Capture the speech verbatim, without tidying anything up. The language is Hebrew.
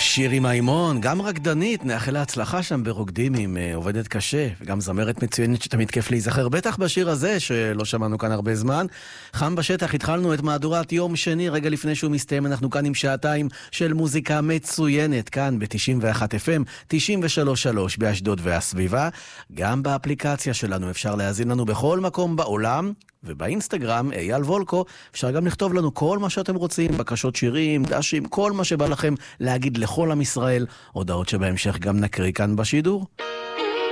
שירי מימון, גם רקדנית, נאחל להצלחה שם ברוקדים עם uh, עובדת קשה, וגם זמרת מצוינת שתמיד כיף להיזכר, בטח בשיר הזה שלא שמענו כאן הרבה זמן. חם בשטח, התחלנו את מהדורת יום שני, רגע לפני שהוא מסתיים, אנחנו כאן עם שעתיים של מוזיקה מצוינת, כאן ב-תשעים ואחת אף אם, תשעים ושלוש נקודה שלוש באשדוד והסביבה. גם באפליקציה שלנו אפשר להזין לנו בכל מקום בעולם, ובאינסטגרם, אייל וולקו, אפשר גם לכתוב לנו כל מה שאתם רוצים, בקשות שירים, דשים, כל מה שבא לכם להגיד לכל עם ישראל, הודעות שבהמשך גם נקריא כאן בשידור.